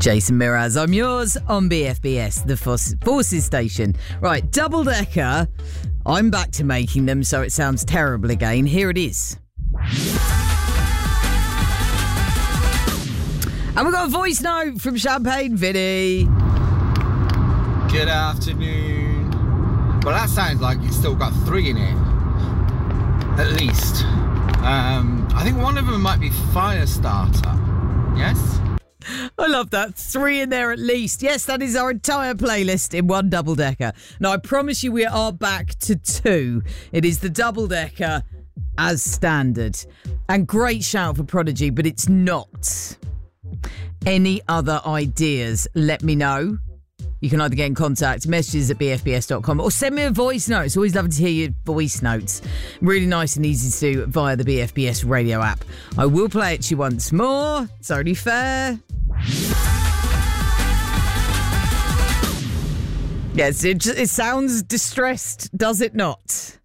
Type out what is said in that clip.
Jason Miraz, I'm yours on BFBS, the Forces station. Right, double-decker. I'm back to making them, so it sounds terrible again. Here it is. And we've got a voice note from Champagne Vinny. Good afternoon. Well, that sounds like it's still got 3 in it. At least. I think one of them might be Firestarter. Yes? I love that. 3 in there at least. Yes, that is our entire playlist in one double-decker. Now, I promise you we are back to 2. It is the double-decker as standard. And great shout for Prodigy, but it's not. Any other ideas? Let me know. You can either get in contact, messages at bfbs.com, or send me a voice note. It's always lovely to hear your voice notes. Really nice and easy to do via the BFBS radio app. I will play it to you once more. It's only fair. Yes, it sounds distressed, does it not?